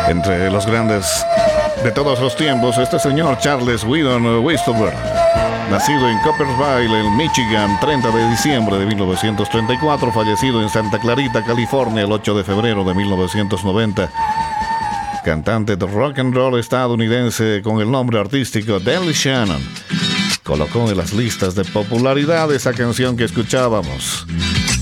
Entre los grandes de todos los tiempos, este señor Charles Wheeldon Westover, nacido en Coppersville, en Michigan, 30 de diciembre de 1934, fallecido en Santa Clarita, California, el 8 de febrero de 1990. Cantante de rock and roll estadounidense con el nombre artístico Delly Shannon, colocó en las listas de popularidad esa canción que escuchábamos,